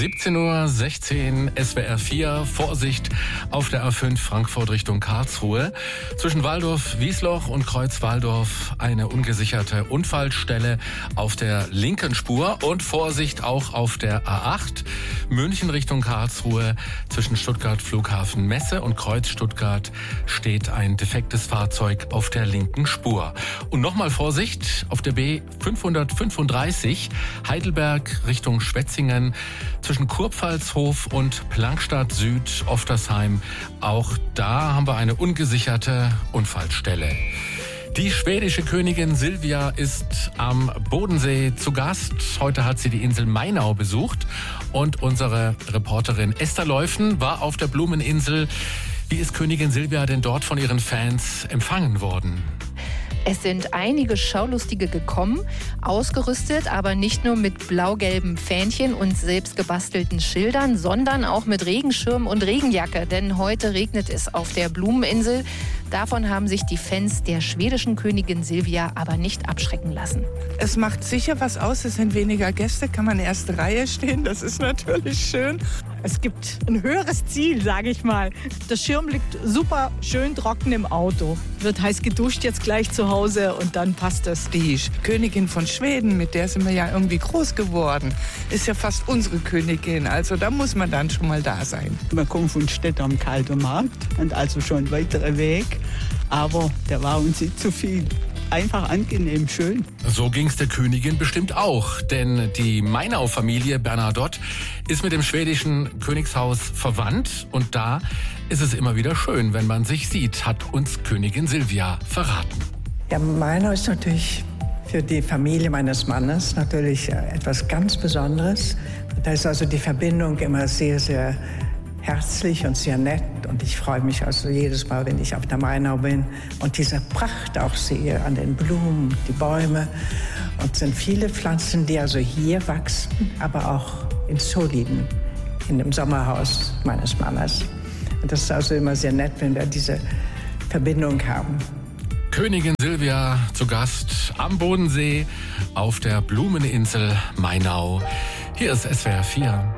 17:16 Uhr, SWR 4, Vorsicht auf der A5 Frankfurt Richtung Karlsruhe. Zwischen Walldorf-Wiesloch und Kreuz-Walldorf eine ungesicherte Unfallstelle auf der linken Spur und Vorsicht auch auf der A8 München Richtung Karlsruhe. Zwischen Stuttgart Flughafen Messe und Kreuz Stuttgart steht ein defektes Fahrzeug auf der linken Spur. Und nochmal Vorsicht auf der B535 Heidelberg Richtung Schwetzingen zwischen Kurpfalzhof und Plankstadt Süd Oftersheim. Auch da haben wir eine ungesicherte Unfallstelle. Die schwedische Königin Silvia ist am Bodensee zu Gast. Heute hat sie die Insel Mainau besucht und unsere Reporterin Esther Leufen war auf der Blumeninsel. Wie ist Königin Silvia denn dort von ihren Fans empfangen worden? Es sind einige Schaulustige gekommen, ausgerüstet, aber nicht nur mit blau-gelben Fähnchen und selbstgebastelten Schildern, sondern auch mit Regenschirm und Regenjacke. Denn heute regnet es auf der Blumeninsel. Davon haben sich die Fans der schwedischen Königin Silvia aber nicht abschrecken lassen. Es macht sicher was aus, es sind weniger Gäste, kann man erste Reihe stehen, das ist natürlich schön. Es gibt ein höheres Ziel, sage ich mal. Der Schirm liegt super schön trocken im Auto. Wird heiß geduscht jetzt gleich zu Hause und dann passt es. Die Königin von Schweden, mit der sind wir ja irgendwie groß geworden, ist ja fast unsere Königin. Also da muss man dann schon mal da sein. Wir kommen von Städten am Kalten Markt und also schon ein weiterer Weg. Aber der war uns nicht zu viel. Einfach angenehm, schön. So ging es der Königin bestimmt auch, denn die Mainau-Familie Bernadotte ist mit dem schwedischen Königshaus verwandt und da ist es immer wieder schön, wenn man sich sieht, hat uns Königin Silvia verraten. Ja, Mainau ist natürlich für die Familie meines Mannes natürlich etwas ganz Besonderes. Da ist also die Verbindung immer sehr, sehr herzlich und sehr nett und ich freue mich also jedes Mal, wenn ich auf der Mainau bin und diese Pracht auch sehe an den Blumen, die Bäume und es sind viele Pflanzen, die also hier wachsen, aber auch in Soliden, in dem Sommerhaus meines Mannes. Und das ist also immer sehr nett, wenn wir diese Verbindung haben. Königin Silvia zu Gast am Bodensee auf der Blumeninsel Mainau. Hier ist SWR 4.